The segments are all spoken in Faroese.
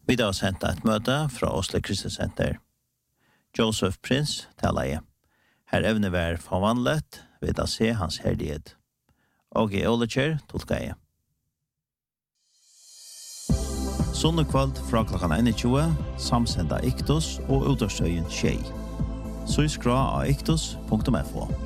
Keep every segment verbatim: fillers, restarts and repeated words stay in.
Vi har sendt et møte fra Oslo Kristus Center. Joseph Prince taler jeg. Her evne vær forvandlet ved å se hans herlighet. Og i Oletjer tolker jeg. Sunnekvalt fra klokken tjue, samsenda Iktos og utårstøyen Tjei. Så skra av iktos punktum f o.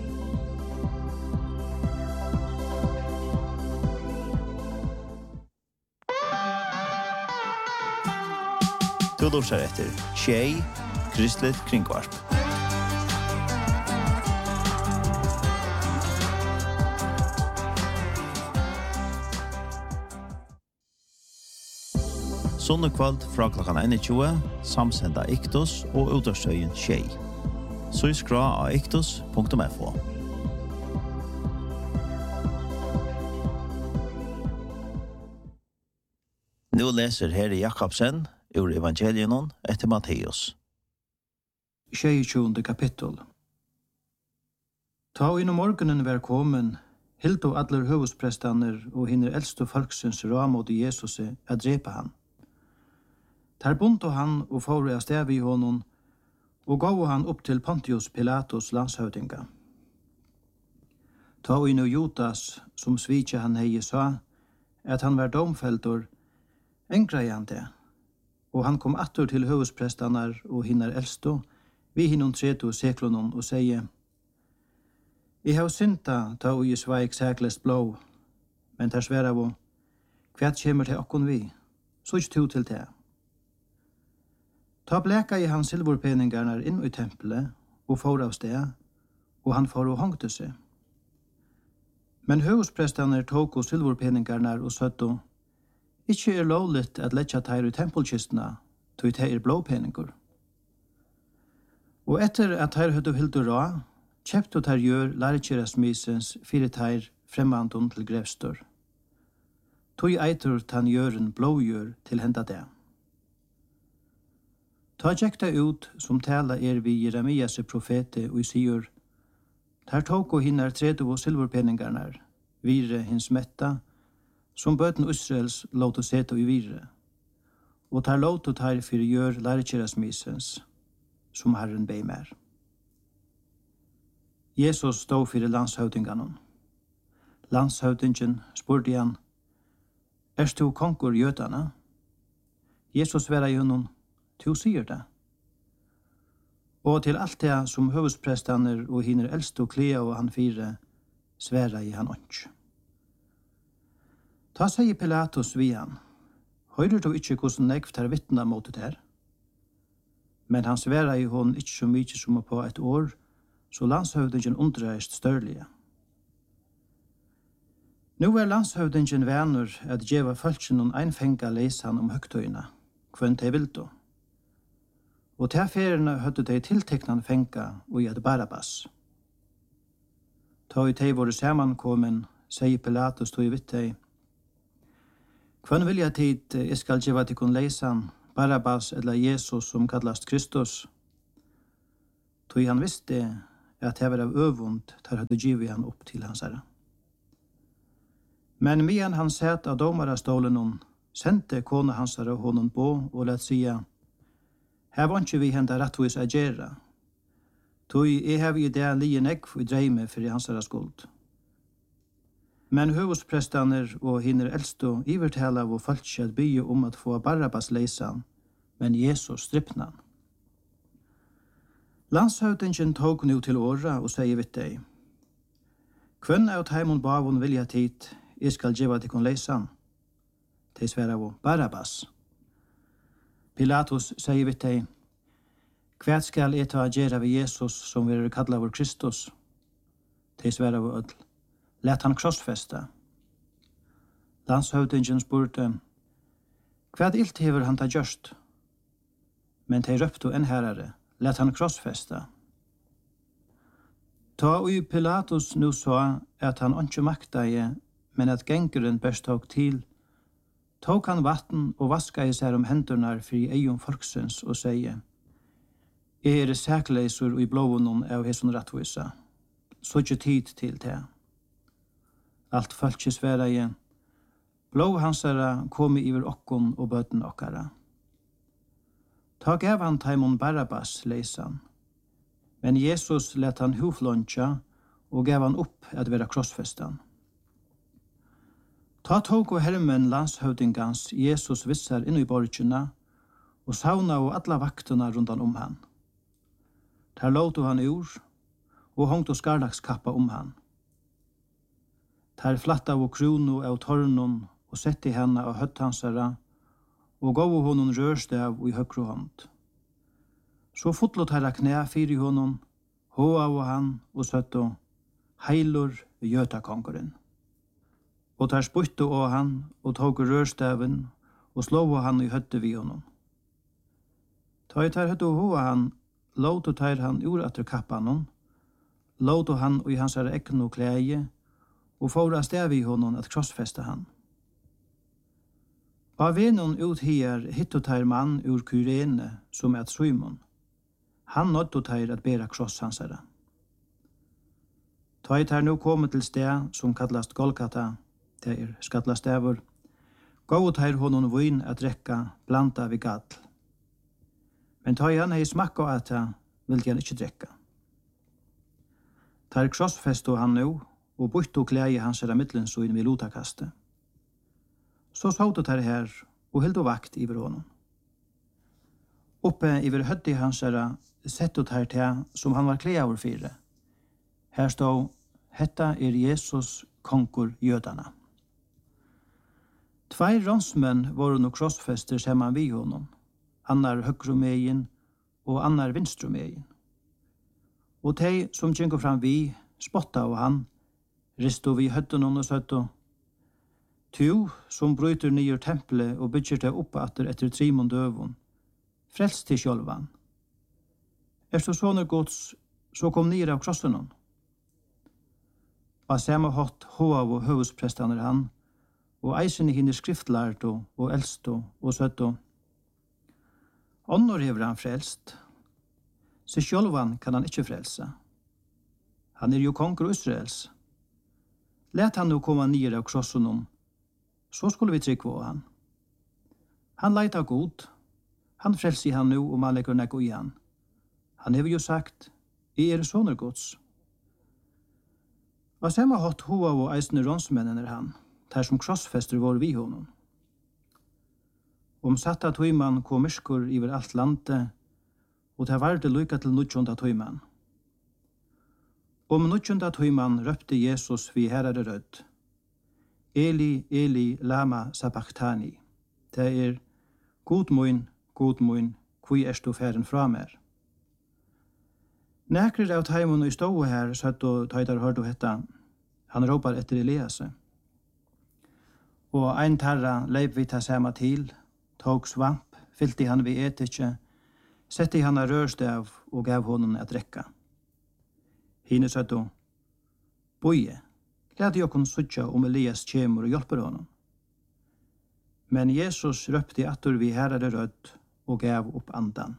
Du lurer etter Tjei, Kristelig Kringvarp. Sunnekvalt fra klokken tjue, samsenda Iktos og utårstøyen Tjei. Så skra av iktos punktum f o. Nå leser Herre Jakobsen ur evangelien etter Matteus. tjuende kapittel. Ta inn om morgenen vær komen, hilt og adler høvesprestaner og hinner eldste folksens råd i Jesus a drepa han. Der bunto han og fåre av stev i honom, og gav han opp til Pontius Pilatus landshøvdinga. Ta inn og Judas, som svitja han hei sa, at han var domfeltor, engra han det. Og han kom atter til høvesprestanar og hinnar eldsto, vi hinnom treto seklonon og seie, I har synta ta og i sveik sæklest blå, men der sværa vo, kvært kjemur til okkon vi, så ikke to til det. Ta bleka i hans silvorpeningarnar inn i tempelet og får av sted, og han får og hongte seg. Men høvesprestanar tok og silvorpeningarnar og søtto, Ikke er lovligt at letja teir i tempelkistene, tog teir blåpeningur. Og etter at teir høyde hildu ra, kjeptu teir gjør lærkjerasmisens fire teir fremmandun til grevstor. Tog eitur tan gjøren blågjør til henda det. Ta tjekta ut som tala er vi Jeremias profete og sier, der tok og hinnar tredo og silverpeningarnar, vire hins metta, som bøten Israels låt å sete i vire, og tar låt å tar for gjør lærkjerasmisens, som Herren bei mer. Jesus stod for landshøvdinganen. Landshøvdingen spurte han, «Erst du konkur jødana?» Jesus vera i honom, «Tu sier det». Og til alt det som høvesprestaner og hinner eldste og klea og han fire, sværa i han ånds. Ta sier Pilatus vi han, høyrer du ikke hvordan nekv tar vittna mot det her? Men han sværa i hon ikke så mykje som på et år, så landshøvdingen undreist størlige. Nå er landshøvdingen venner at djeva følgen og einfenga leisan om høgtøyna, kvann de vildo. Og til ferene høtte de tilteknan fenga og gjør Barabbas. Ta i de våre samankommen, sier Pilatus tog i vittei, Kvann vilja tid jeg skal gjeva til kun leisan, Barabbas eller Jesus som kallast Kristus. Tog han visste at det var av øvund, tar hadde givet han opp til hans herre. Men medan han sett av domarastolen hon, sendte kona hans herre honom på og lett sia, her var ikke vi henda rettvis agera. Tog jeg har i det lien egg i dreime for hans herre skuld. Men høvesprestaner og hinner eldstå ivertala og falskjad bygge om at få Barabbas leisan, men Jesus strippna. Landshøvdingen tog nu til åra og sier vitt deg, «Kvønn av taimon bavon vilja tid, jeg skal gjeva til kon leisan?» De sværa av Barabbas. Pilatus sier vitt deg, «Hva skal jeg ta gjera ved Jesus som vi er kallar vår Kristus?» De sværa av ødel. Lät han krossfesta. Landshøvdingen spurte, «Hva ilt hever han ta gjørst?» Men de røpte en herare, lät han krossfesta. Ta og Pilatus nu sa at han ikke makta i, men at gengeren best tok til, tok han vatten og vaska i seg om hendurnar for i eion folksens og sier, «Jeg er sækleisur i blåvunnen av hesson rattvisa, så ikke tid til det.» Alt folket sværa igjen. Blå hansara kom iver okkon og bøten okkara. Ta gav han taimon Barabbas leisan, men Jesus let han huflonja og gav han opp at vera krossfestan. Ta tog og hermen landshøvdingans Jesus vissar inn i borgina og sauna og alla vaktuna rundan om han. Der låtu han ur og hongt og skarlagskappa om han. Der flatta av krono av tornon og setti henne av høtthansara og gav honom rørstav i høgru hånd. Så fotlot herra knæ fyri honom, hoa av han og søtto, heilur jötakongeren. Og der spytte av han og tog rørstaven og slå han i høtte vi honom. Ta i ter høtte hoa han, låto ter han ur atter kappanon, låto han og i hans herre ekno klæje, og fåra stav i honom at krossfesta han. Ba venon ut her hittot her mann ur Kyrene som er Simon. Han nådde her at bera kross hans herre. Ta i ter nu kommet til sted som kallast Golgata, det er skattlastavur, gav her honom vin at drekka blanda vid gall. Men ta i han hei smakka at han vildi han ikkje drekka. Tar krossfesto han nu, og bytto klæje hans herre mittlensuin vid lotakaste. Så sautet her her, og hildo vakt iver honom. Oppe iver høtti hans herre, settot her til som han var klæavur fire. Her stod, hetta er Jesus, konkur jødana. Tvei ronsmenn var no krossfester saman vi honom, annar høgru megin og annar vinstru megin. Og tei som kjengu fram vi, spotta av han, risto vi høttenon og søtto. Tu som bryter nyer tempelet og bygger det opp atter etter trimon døvun, frelst til sjølvan. Efter sånne gods, så kom nyer av krossenon. Av samme hatt hoav og høvesprestaner han, og eisen i hinne skriftlarto og eldsto og søtto. Onnor hever han frelst. Så sjølvan kan han ikkje frelsa. Han er jo konkur Israels. Let han nu komma nyer av krossenon, så skulle vi trykva av han. Han leita god. Han frelsi han nu og man legger nekko i han. Han hever jo sagt, I er soner gods. Av samme hatt hoa og eisne ronsmennen er han, der som krossfester var vi honom. Om satta tøyman kom myrskur iver alt landet, og det var det lykka til nutjonda tøyman. Om nutjonda tøyman røpte Jesus vi herare rødd. Eli, Eli, lama sabachthani. Det er, god moin, god moin, kui erst du færen fra mer. Nekrir av teimun i ståu her, søtt og tøydar hørdu hetta, han råpar etter Eliase. Og ein tarra leip vi ta sama til, tog svamp, fylti han vi etikje, setti han a rørstav og gav honom at drekka. Hine søtt og, boie, lad jokkon suttja om Elias kjemur og hjelper honom. Men Jesus røpte atur vi herare rødd og gav opp andan.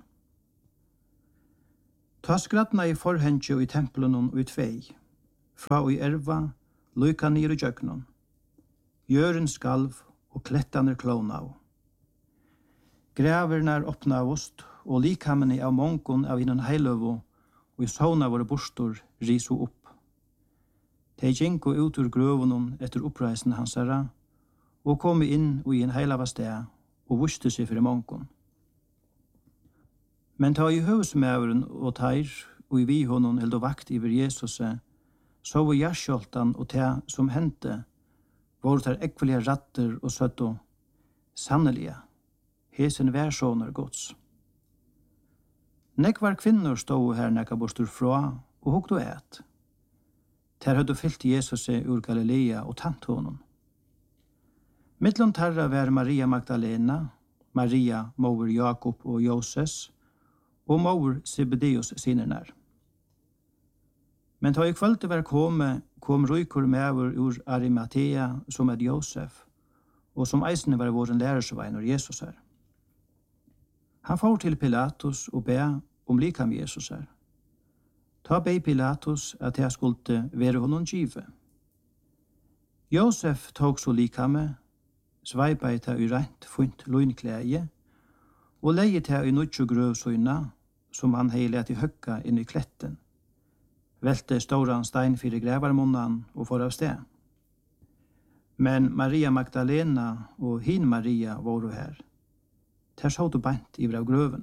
Ta skratna i forhengje og i tempelen og i tvei, fra og i erva, lykka nir i jøknon. Gjøren skalv og klettaner klona av. Grævernar åpna av ost, og likhammeni av mongon av innan heiløvo, og i sauna våre bostor riso opp. De gjenko ut ur grøvonon etter oppreisen hansara, og kom inn og i en heilava sted, og vuste seg for mongon. Men ta i høvesmæveren og teir, og i vi honom held og vakt iver Jesuse, så var gjerskjoltan og te som hente, var der ekvelige ratter og søtto, sannelige, hesen værsåner gods. Nekvar kvinnor stod her nekka bostur fra, og hukte og et. Ter hadde fyllt Jesus ur Galilea og tant honom. Mittlom tarra var Maria Magdalena, Maria, mover Jakob og Joses, og mover Zebedeus sinernar. Men ta i kvölte var komme, kom røykur mever ur Arimathea, som er Josef, og som eisne var våren lærersveinor Jesus her. Han får til Pilatus og be om likam Jesus her. Ta be Pilatus at jeg skulle være honom give. Josef tog så likame, sveipa i ta i rent funt løgnklæje, og leie til i nødtjo grøvsøyna, som han hei let i høkka inn i kletten. Velte stóran stein fyrir grævarmunnan og for av sted. Men Maria Magdalena og hin Maria voru her. Ter så du bant i av grøvene.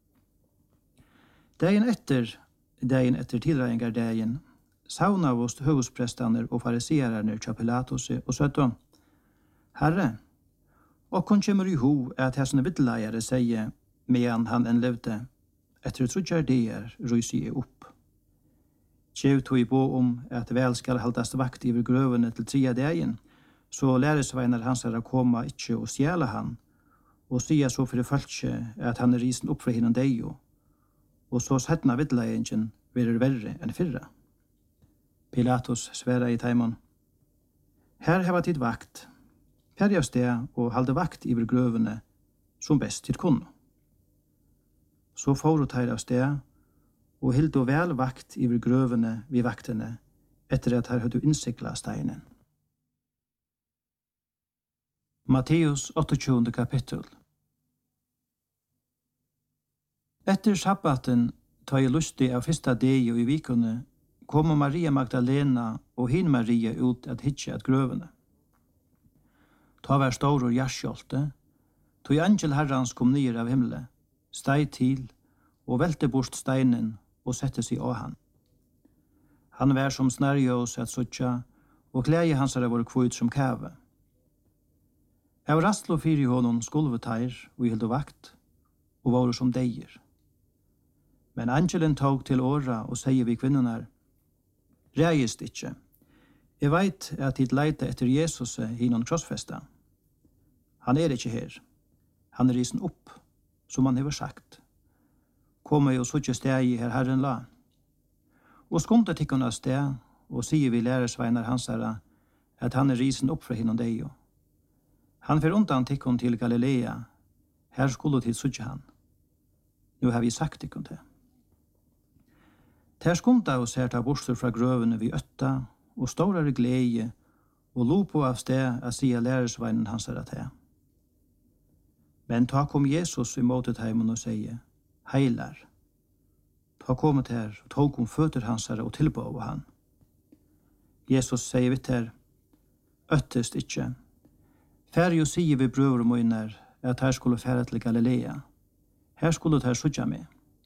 Dagen etter, dagen etter tilreiningar dagen, sauna vost høvusprestaner og fariseerarner tja Pilatus og søtta, Herre, og kon kjemur i ho at hessene vitteleiere sier, medan han enn levde, etter trudjar dier rysi i opp. Kjev tog i bo om at vel skal haltast vakt i grøvene til tria dagen, så læresveinar hans er å koma ikkje og stjæla han, og sia så fyrir fölkje at han er risen opp fra hinnan deio, og så settna vidleien verir verre enn fyrra. Pilatus sværa i taimon, her heva tid vakt, perja sted og halde vakt i grøvene som best tid kunne. Så får du teir av sted, og hildu vel vakt i grøvene vi vaktene, etter at her høydu innsikla steinen. Matteus åttiotjugonde kapittel. Etter sabbaten ta i lustig av fyrsta dei og i vikune, kom Maria Magdalena og hin Maria ut at hitje at grøvene. Ta var stor og gjerskjolte, tog angel herrans kom nyer av himle, steg til og velte bort steinen og sette seg av han. Han var som snarjøs at suttja, og klæje hans er vår kvoit som kæve. Av rastlo fyri honom skulveteir og i hildu vakt, og var som deier. Men angelen tog til åra og sier vi kvinnenar, reist ikkje. Jeg veit at tid leita etter Jesus hinnom krossfesta. Han er ikkje her. Han er risen opp, som han hever sagt. Kom og suttje stegi her Herren la. Og skumte tikkuna steg, og sier vi læresveinar hans herra, at han er risen opp fra hinnom deio. Han fer undan tikkun til Galilea, her skulle til suttje han. Nu har vi sagt tikkun til. Ter skumta og ser ta borstur fra grøvene vi øtta, og stårare gleie, og lopo av sted at sia læresveinen hans herra til. Men ta kom Jesus i måtet heimen og sier, heilar. Ta kommet her, og tog om føtter hans herre og tilbå han. Jesus sier vitt her, øttest ikkje. Fær jo sier vi brøver og møyner, at her skulle fære til Galilea. Her skulle her sutja med.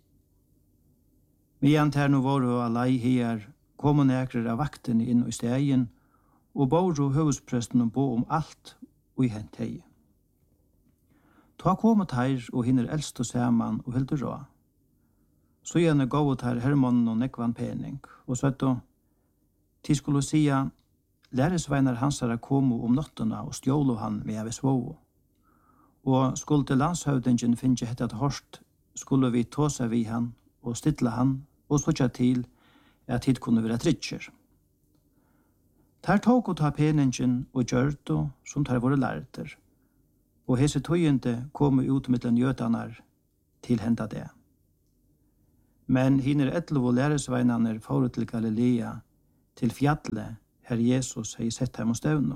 Medan her nå var og alai her, kom og nekrer av vakten inn i stegen, og bor og høvespresten og bo om alt, og i hent hei. Ta kommet her og hinner eldst og saman og hilder rå. Så gjerne gav her Hermannen og nekvan pening, og så etter, til skulle sia, læresveinar hansara komo om nottuna og stjålo han med av svovo. Og skulle til landshøvdingen finne hettat hårst, skulle vi tåsa vi han og stilla han og sutja til at hit kunne være tritsjer. Ter tog og ta peningen og gjørto som tar våre lærter, og hese tøyende komme ut mittlen jötanar til henta det. Men hinner etlo og læresveinaner får til Galilea, til fjallet, her Jesus hei sett hem og stevno.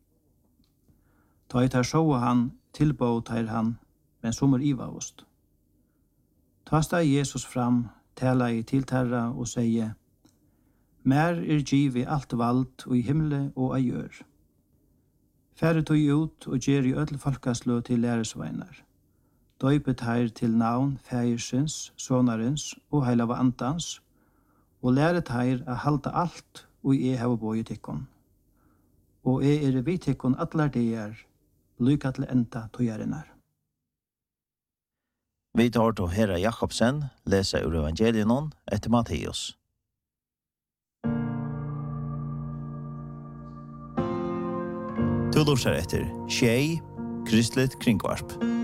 Ta i tar sjåa han, tilbå tar han, men som er ivavost. Ta steg Jesus fram, tala i tilterra og sier, mer er givi alt vald og i himle og ei gjør. Fære tog ut og gjer i ødel folkaslå til læresveinar. Døypet her til navn fægersins, sonarens og heilava antans, og læret her a halda alt og jeg har bøyet tikkun. Og jeg er vidt tikkun atler deir, lykka til enda tøyarinnar. Vi tar til Herra Jakobsen, lesa ur evangelien etter Matteus. Du lorser etter Tjei, Kristelig Kringvarp.